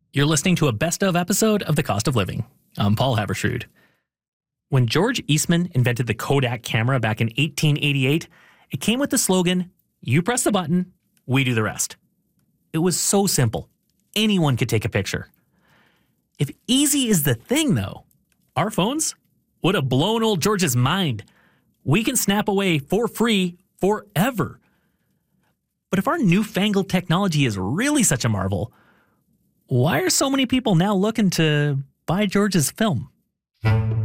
You're listening to a best of episode of The Cost of Living. I'm Paul Haberstrood. When George Eastman invented the Kodak camera back in 1888, it came with the slogan, "You press the button, we do the rest." It was so simple. Anyone could take a picture. If easy is the thing, though, our phones would have blown old George's mind. We can snap away for free forever. But if our newfangled technology is really such a marvel, why are so many people now looking to buy George's film?